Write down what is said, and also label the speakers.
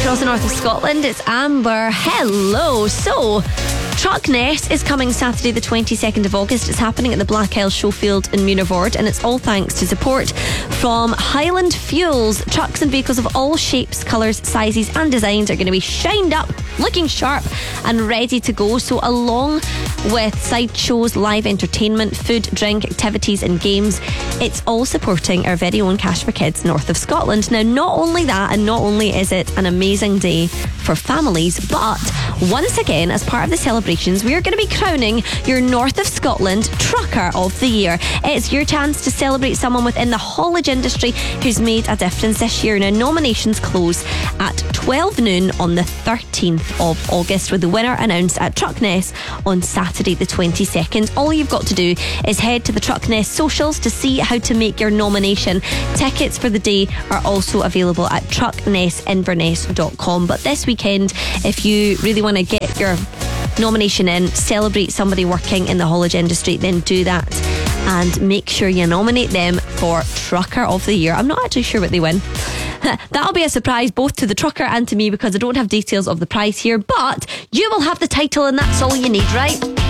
Speaker 1: across the north of Scotland. It's Amber. Hello. So, Truckness is coming Saturday the 22nd of August. It's happening at the Black Isle Showfield in Munivord, and it's all thanks to support from Highland Fuels. Trucks and vehicles of all shapes, colours, sizes and designs are going to be shined up, looking sharp and ready to go. So along with side shows, live entertainment, food, drink, activities and games, it's all supporting our very own Cash for Kids north of Scotland. Now, not only that, and not only is it an amazing day for families, but once again, as part of the celebrations, we are going to be crowning your North of Scotland Trucker of the Year. It's your chance to celebrate someone within the haulage industry who's made a difference this year. Now, nominations close at 12 noon on the 13th of August, with the winner announced at Truckness on Saturday the 22nd. All you've got to do is head to the Truckness socials to see how to make your nomination. Tickets for the day are also available at trucknessinverness.com. But this weekend, if you really want to get your nomination in, celebrate somebody working in the haulage industry, then do that and make sure you nominate them for Trucker of the Year. I'm not actually sure what they win. That'll be a surprise both to the trucker and to me, because I don't have details of the prize here, but you will have the title and that's all you need, right?